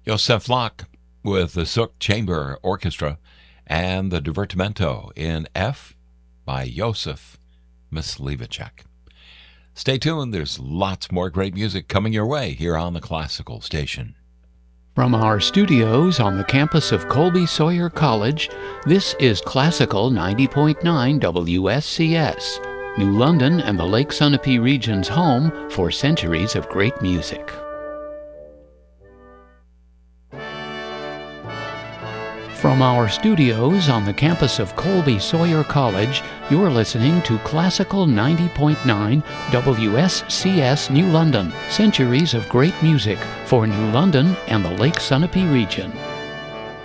Josef Locke with the Zook Chamber Orchestra and the Divertimento in F by Josef Myslivacek. Stay tuned, there's lots more great music coming your way here on the Classical Station. From our studios on the campus of Colby Sawyer College, this is Classical 90.9 WSCS, New London and the Lake Sunapee region's home for centuries of great music. From our studios on the campus of Colby Sawyer College, you're listening to Classical 90.9 WSCS New London, centuries of great music for New London and the Lake Sunapee region.